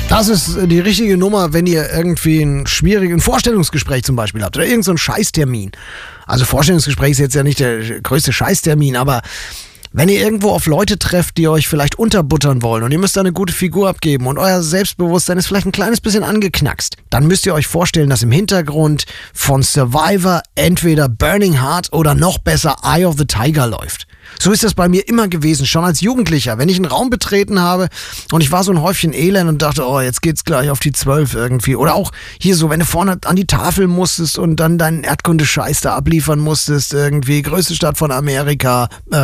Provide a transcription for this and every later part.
Das ist die richtige Nummer, wenn ihr irgendwie ein Vorstellungsgespräch zum Beispiel habt oder irgend so einen Scheißtermin. Also Vorstellungsgespräch ist jetzt ja nicht der größte Scheißtermin, aber wenn ihr irgendwo auf Leute trefft, die euch vielleicht unterbuttern wollen und ihr müsst da eine gute Figur abgeben und euer Selbstbewusstsein ist vielleicht ein kleines bisschen angeknackst, dann müsst ihr euch vorstellen, dass im Hintergrund von Survivor entweder Burning Heart oder noch besser Eye of the Tiger läuft. So ist das bei mir immer gewesen, schon als Jugendlicher. Wenn ich einen Raum betreten habe und ich war so ein Häufchen Elend und dachte, oh, jetzt geht's gleich auf die 12 irgendwie. Oder auch hier so, wenn du vorne an die Tafel musstest und dann deinen Erdkunde-Scheiß da abliefern musstest, irgendwie, größte Stadt von Amerika,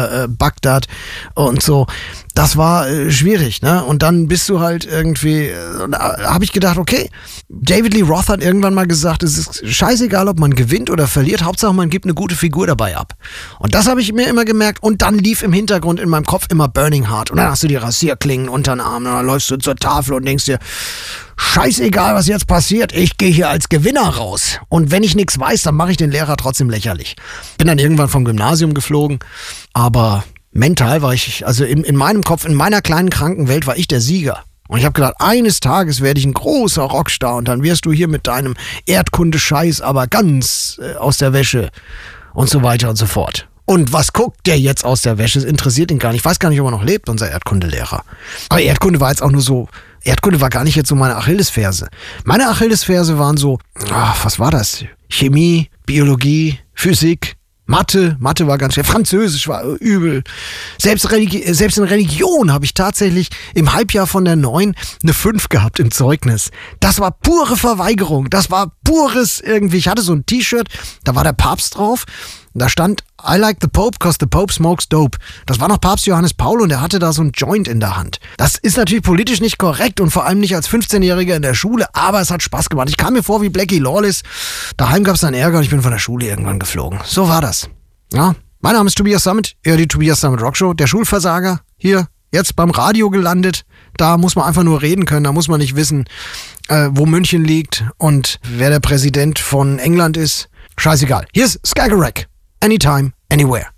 Bagdad und so. Das war schwierig, ne? Und dann bist du halt irgendwie, da habe ich gedacht, okay, David Lee Roth hat irgendwann mal gesagt, es ist scheißegal, ob man gewinnt oder verliert, Hauptsache man gibt eine gute Figur dabei ab. Und das habe ich mir immer gemerkt und dann lief im Hintergrund in meinem Kopf immer Burning Heart und dann hast du die Rasierklingen unter den Armen und dann läufst du zur Tafel und denkst dir, scheißegal, was jetzt passiert, ich gehe hier als Gewinner raus. Und wenn ich nichts weiß, dann mache ich den Lehrer trotzdem lächerlich. Bin dann irgendwann vom Gymnasium geflogen, aber mental war ich, also in meinem Kopf, in meiner kleinen kranken Welt war ich der Sieger. Und ich habe gedacht, eines Tages werde ich ein großer Rockstar und dann wirst du hier mit deinem Erdkunde-Scheiß aber ganz aus der Wäsche und so weiter und so fort. Und was guckt der jetzt aus der Wäsche? Das interessiert ihn gar nicht. Ich weiß gar nicht, ob er noch lebt, unser Erdkundelehrer. Aber Erdkunde war jetzt auch nur so, Erdkunde war gar nicht jetzt so meine Achillesferse. Meine Achillesferse waren so, was war das? Chemie, Biologie, Physik, Mathe war ganz schwer, Französisch war übel. Selbst in Religion habe ich tatsächlich im Halbjahr von der 9 eine 5 gehabt im Zeugnis. Das war pure Verweigerung, das war pures irgendwie. Ich hatte so ein T-Shirt, da war der Papst drauf. Da stand, I like the Pope, cause the Pope smokes dope. Das war noch Papst Johannes Paul und er hatte da so ein Joint in der Hand. Das ist natürlich politisch nicht korrekt und vor allem nicht als 15-Jähriger in der Schule, aber es hat Spaß gemacht. Ich kam mir vor wie Blackie Lawless. Daheim gab es dann Ärger und ich bin von der Schule irgendwann geflogen. So war das. Ja, mein Name ist Tobias Sammet, die Tobias Sammet Rockshow, der Schulversager, hier, jetzt beim Radio gelandet. Da muss man einfach nur reden können, da muss man nicht wissen, wo München liegt und wer der Präsident von England ist. Scheißegal. Hier ist Skagerrak. Anytime, anywhere.